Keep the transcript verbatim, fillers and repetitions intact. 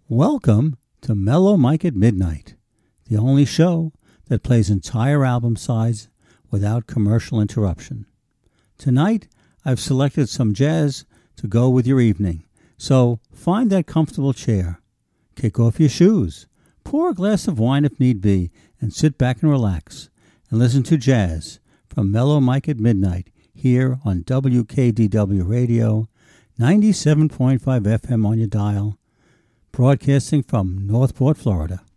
Welcome to Mellow Mike at Midnight, the only show that plays entire album sides without commercial interruption. Tonight, I've selected some jazz to go with your evening, so find that comfortable chair, kick off your shoes, pour a glass of wine if need be, and sit back and relax, and listen to jazz from Mellow Mike at Midnight here on W K D W Radio, ninety-seven point five F M on your dial, broadcasting from Northport, Florida.